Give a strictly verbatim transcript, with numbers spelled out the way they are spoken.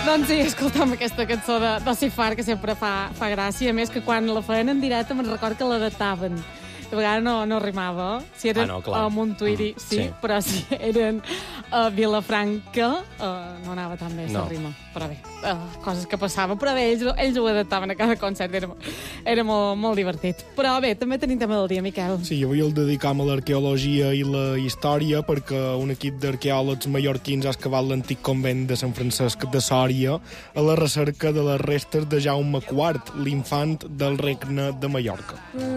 Doncs sí, escolta'm aquesta cançó de, de Sifar, que sempre fa, fa gràcia. A més, que quan la feien en directe me'n record que la dataven. De vegades no, no rimava. Si eren ah, no, a Montuïri, mm, sí, sí, però si eren a Vilafranca, uh, no anava tan bé no. la rima. Però bé, uh, coses que passaven. Però bé, ells, ells ho adaptaven a cada concert. Era, era molt, molt divertit. Però bé, també tenim tema del dia, Miquel. Sí, avui el dedicam a l'arqueologia i la història perquè un equip d'arqueòlegs mallorquins ha excavat l'antic convent de Sant Francesc de Sòria a la recerca de les restes de Jaume quart, l'infant del regne de Mallorca.